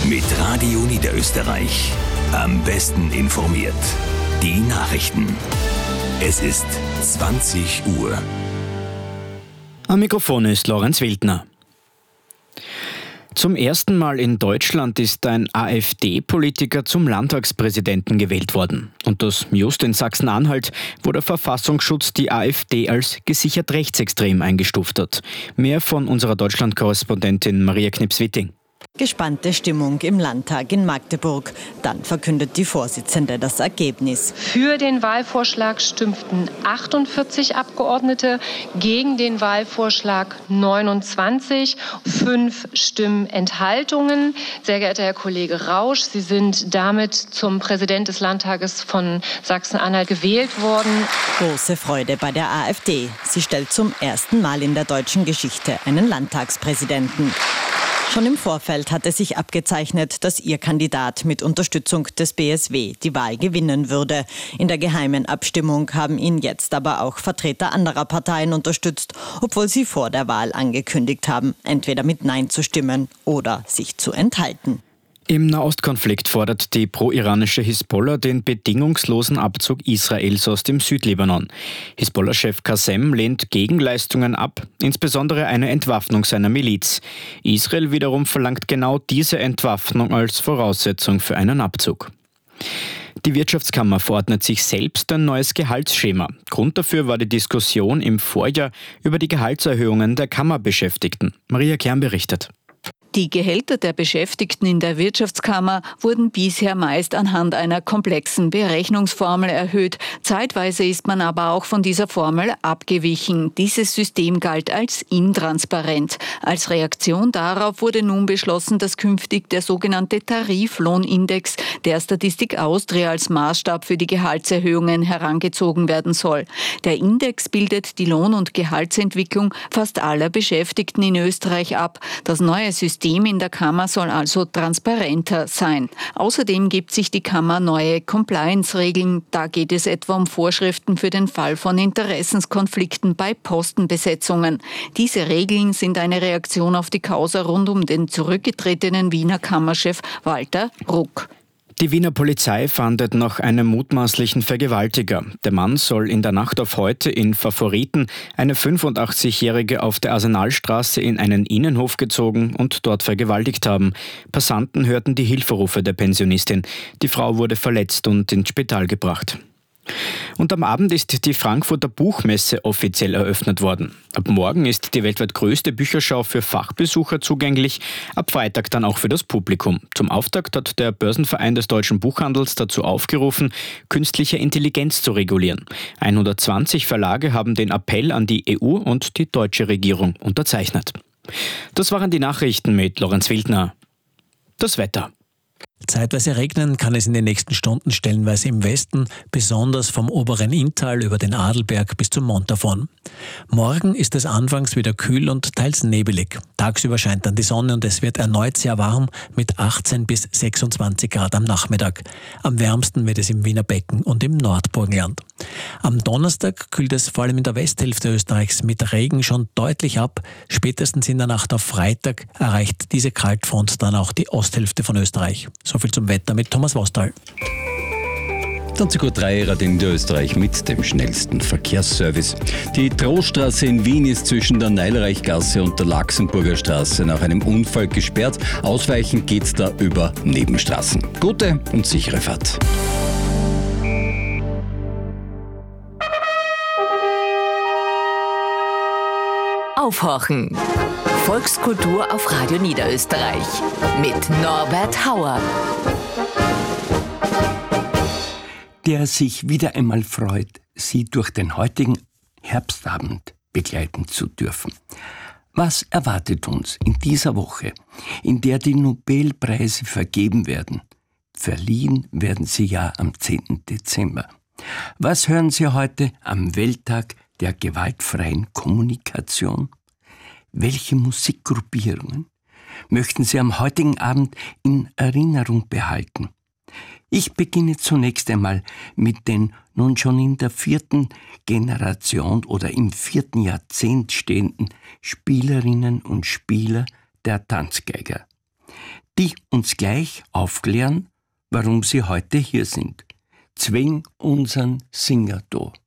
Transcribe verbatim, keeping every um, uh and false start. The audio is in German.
Mit Radio Niederösterreich. Am besten informiert. Die Nachrichten. Es ist zwanzig Uhr. Am Mikrofon ist Lorenz Wildner. Zum ersten Mal in Deutschland ist ein AfD-Politiker zum Landtagspräsidenten gewählt worden. Und das just in Sachsen-Anhalt, wo der Verfassungsschutz die AfD als gesichert rechtsextrem eingestuft hat. Mehr von unserer Deutschland-Korrespondentin Maria Knips-Witting. Gespannte Stimmung im Landtag in Magdeburg. Dann verkündet die Vorsitzende das Ergebnis. Für den Wahlvorschlag stimmten achtundvierzig Abgeordnete, gegen den Wahlvorschlag neunundzwanzig, fünf Stimmenthaltungen. Sehr geehrter Herr Kollege Rausch, Sie sind damit zum Präsident des Landtages von Sachsen-Anhalt gewählt worden. Große Freude bei der AfD. Sie stellt zum ersten Mal in der deutschen Geschichte einen Landtagspräsidenten. Schon im Vorfeld hatte sich abgezeichnet, dass ihr Kandidat mit Unterstützung des B S W die Wahl gewinnen würde. In der geheimen Abstimmung haben ihn jetzt aber auch Vertreter anderer Parteien unterstützt, obwohl sie vor der Wahl angekündigt haben, entweder mit Nein zu stimmen oder sich zu enthalten. Im Nahostkonflikt fordert die pro-iranische Hisbollah den bedingungslosen Abzug Israels aus dem Südlibanon. Hisbollah-Chef Qasem lehnt Gegenleistungen ab, insbesondere eine Entwaffnung seiner Miliz. Israel wiederum verlangt genau diese Entwaffnung als Voraussetzung für einen Abzug. Die Wirtschaftskammer verordnet sich selbst ein neues Gehaltsschema. Grund dafür war die Diskussion im Vorjahr über die Gehaltserhöhungen der Kammerbeschäftigten. Maria Kern berichtet. Die Gehälter der Beschäftigten in der Wirtschaftskammer wurden bisher meist anhand einer komplexen Berechnungsformel erhöht. Zeitweise ist man aber auch von dieser Formel abgewichen. Dieses System galt als intransparent. Als Reaktion darauf wurde nun beschlossen, dass künftig der sogenannte Tariflohnindex der Statistik Austria als Maßstab für die Gehaltserhöhungen herangezogen werden soll. Der Index bildet die Lohn- und Gehaltsentwicklung fast aller Beschäftigten in Österreich ab. Das neue System in der Kammer soll also transparenter sein. Außerdem gibt sich die Kammer neue Compliance-Regeln. Da geht es etwa um Vorschriften für den Fall von Interessenskonflikten bei Postenbesetzungen. Diese Regeln sind eine Reaktion auf die Causa rund um den zurückgetretenen Wiener Kammerchef Walter Ruck. Die Wiener Polizei fahndet nach einem mutmaßlichen Vergewaltiger. Der Mann soll in der Nacht auf heute in Favoriten eine fünfundachtzig-Jährige auf der Arsenalstraße in einen Innenhof gezogen und dort vergewaltigt haben. Passanten hörten die Hilferufe der Pensionistin. Die Frau wurde verletzt und ins Spital gebracht. Und am Abend ist die Frankfurter Buchmesse offiziell eröffnet worden. Ab morgen ist die weltweit größte Bücherschau für Fachbesucher zugänglich, ab Freitag dann auch für das Publikum. Zum Auftakt hat der Börsenverein des deutschen Buchhandels dazu aufgerufen, künstliche Intelligenz zu regulieren. hundertzwanzig Verlage haben den Appell an die E U und die deutsche Regierung unterzeichnet. Das waren die Nachrichten mit Lorenz Wildner. Das Wetter. Zeitweise regnen kann es in den nächsten Stunden stellenweise im Westen, besonders vom oberen Inntal über den Adelberg bis zum Montafon. Morgen ist es anfangs wieder kühl und teils nebelig. Tagsüber scheint dann die Sonne und es wird erneut sehr warm mit achtzehn bis sechsundzwanzig Grad am Nachmittag. Am wärmsten wird es im Wiener Becken und im Nordburgenland. Am Donnerstag kühlt es vor allem in der Westhälfte Österreichs mit Regen schon deutlich ab. Spätestens in der Nacht auf Freitag erreicht diese Kaltfront dann auch die Osthälfte von Österreich. So viel zum Wetter mit Thomas Wostal. zwanzig Uhr drei Rad in Österreich mit dem schnellsten Verkehrsservice. Die Troststraße in Wien ist zwischen der Neilreichgasse und der Laxenburger Straße nach einem Unfall gesperrt. Ausweichen geht's da über Nebenstraßen. Gute und sichere Fahrt. Aufhorchen. Volkskultur auf Radio Niederösterreich mit Norbert Hauer. Der sich wieder einmal freut, Sie durch den heutigen Herbstabend begleiten zu dürfen. Was erwartet uns in dieser Woche, in der die Nobelpreise vergeben werden? Verliehen werden sie ja am zehnten Dezember. Was hören Sie heute am Welttag der gewaltfreien Kommunikation? Welche Musikgruppierungen möchten Sie am heutigen Abend in Erinnerung behalten? Ich beginne zunächst einmal mit den nun schon in der vierten Generation oder im vierten Jahrzehnt stehenden Spielerinnen und Spieler der Tanzgeiger. die uns gleich aufklären, warum sie heute hier sind. Zwing unseren Singer do.